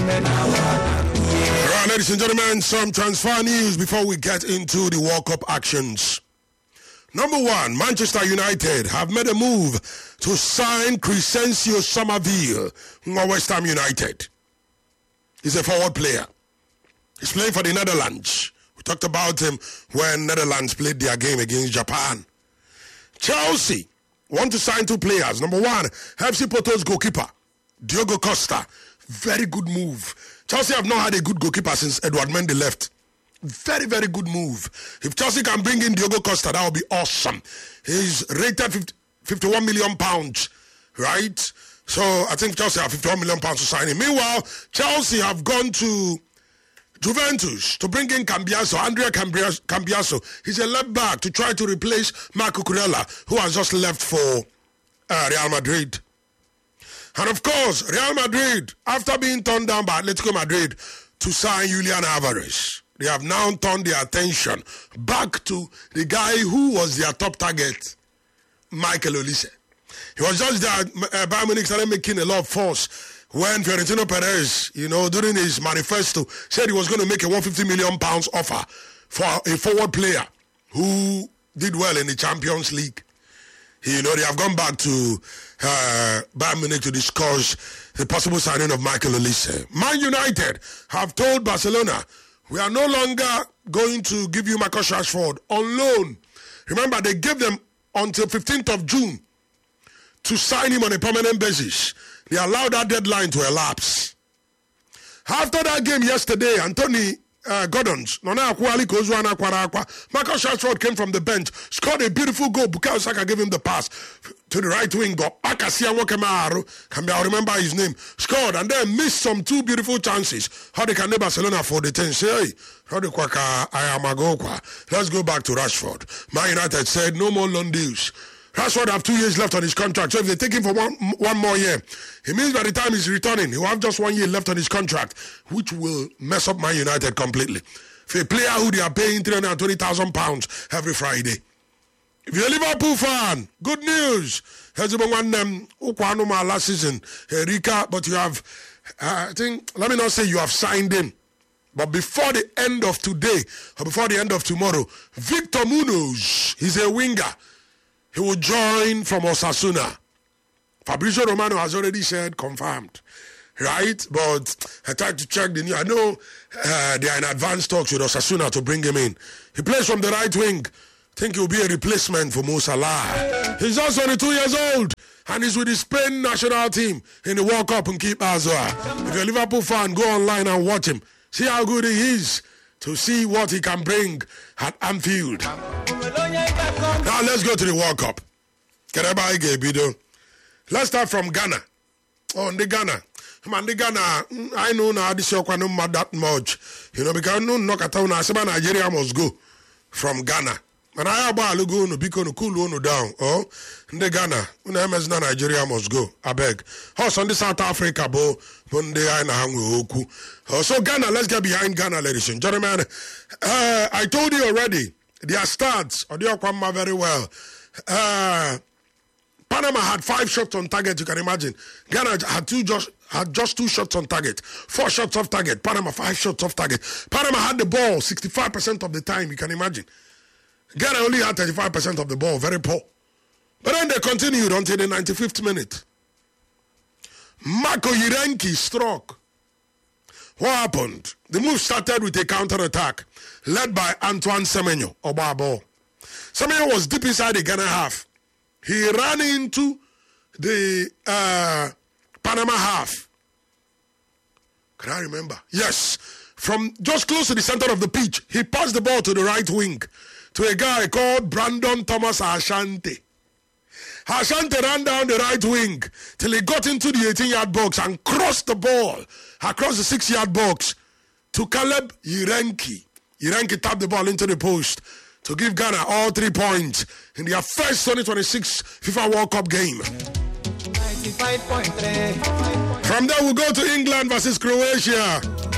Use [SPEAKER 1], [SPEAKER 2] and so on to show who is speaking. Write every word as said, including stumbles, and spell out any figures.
[SPEAKER 1] Right, ladies and gentlemen, some transfer news before we get into the World Cup actions. Number one, Manchester United have made a move to sign Crescencio Somerville from West Ham United. He's a forward player. He's playing for the Netherlands. We talked about him when Netherlands played their game against Japan. Chelsea want to sign two players. Number one, F C Porto's goalkeeper, Diogo Costa. Very good move. Chelsea have not had a good goalkeeper since Edouard Mendy left. Very, very good move. If Chelsea can bring in Diogo Costa, that would be awesome. He's rated fifty, fifty-one million pounds, right? So I think Chelsea have fifty-one million pounds to sign him. Meanwhile, Chelsea have gone to Juventus to bring in Cambiaso, Andrea Cambiaso. He's a left back to try to replace Marco Kurela, who has just left for uh, Real Madrid. And of course, Real Madrid, after being turned down by Atletico Madrid to sign Julian Alvarez, they have now turned their attention back to the guy who was their top target, Michael Olise. He was just there, uh, Bayern Munich started making a lot of force when Florentino Perez, you know, during his manifesto, said he was going to make a one hundred fifty million pounds offer for a forward player who did well in the Champions League. You know, they have gone back to uh, Bayern Munich to discuss the possible signing of Michael Olise. Man United have told Barcelona, we are no longer going to give you Marcus Rashford on loan. Remember, they gave them until fifteenth of June to sign him on a permanent basis. They allowed that deadline to elapse. After that game yesterday, Anthony uh, Gordon's, Marcus Rashford came from the bench, scored a beautiful goal. Bukayo Saka gave him the pass to the right wing, but Akasia Wakemaru, I remember his name, scored and then missed some two beautiful chances. How they can do Barcelona for the ten? Say, hey, let's go back to Rashford. Man United said no more loan deals. Rashford have two years left on his contract. So if they take him for one one more year, it means by the time he's returning, he will have just one year left on his contract, which will mess up Man United completely. For a player who they are paying three hundred twenty thousand pounds every Friday. If you're a Liverpool fan, good news. Last season, Erika, but you have, uh, I think, let me not say you have signed him. But before the end of today, or before the end of tomorrow, Victor Munoz, he's a winger. He will join from Osasuna. Fabrizio Romano has already said confirmed, right? But I tried to check the news. I know uh, they are in advanced talks with Osasuna to bring him in. He plays from the right wing. I think he'll be a replacement for Mo Salah. He's just twenty-two years old and he's with the Spain national team in the World Cup and keep Azua. If you're a Liverpool fan, go online and watch him. See how good he is to see what he can bring at Anfield. Now let's go to the World Cup. Let's start from Ghana. Oh, in the Ghana. Man, the Ghana, I know now this is not that much. You know, because no knock at all now. Nigeria must go from Ghana. And I have a go no because no cool no down. Oh, in the Ghana, when I mention Nigeria must go. I beg. Also on the South Africa, bo, when they are in a hang So Ghana, let's get behind Ghana, ladies and gentlemen. Uh, I told you already. Their stats, or they are very well. Uh, Panama had five shots on target, you can imagine. Ghana had two just had just two shots on target. Four shots off target. Panama, five shots off target. Panama had the ball sixty-five percent of the time, you can imagine. Ghana only had thirty-five percent of the ball, very poor. But then they continued until the ninety-fifth minute. Marco Yirenki struck. What happened? The move started with a counter-attack led by Antoine Semenyo, Obabo. Semenyo was deep inside the Ghana half. He ran into the uh, Panama half. Can I remember? Yes. From just close to the center of the pitch, he passed the ball to the right wing to a guy called Brandon Thomas Asante. Asante ran down the right wing till he got into the eighteen-yard box and crossed the ball across the six-yard box to Caleb Yirenki. Yirenki tapped the ball into the post to give Ghana all three points in their first twenty twenty-six FIFA World Cup game. ninety-five point three From there, we'll go to England versus Croatia.